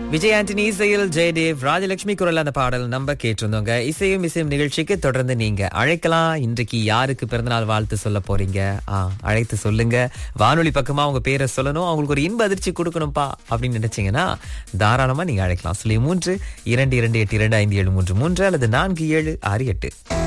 விஜய் ஆண்டனி இசையில் ஜெயதேவ் ராஜலட்சுமி குரல் அந்த பாடல் நம்ம கேட்டிருந்தோங்க. இசையும் நிகழ்ச்சிக்கு தொடர்ந்து நீங்க அழைக்கலாம். இன்றைக்கு யாருக்கு பிறந்தநாள் வாழ்த்து சொல்ல போறீங்க? அழைத்து சொல்லுங்க. வானொலி பக்கமா உங்க பேரை சொல்லணும், அவங்களுக்கு ஒரு இன்ப அதிர்ச்சி கொடுக்கணும்பா அப்படின்னு நினைச்சீங்கன்னா தாராளமா நீங்க அழைக்கலாம். 3 2 2 8 2 5 7 3 3 அல்லது 4 7 6 8.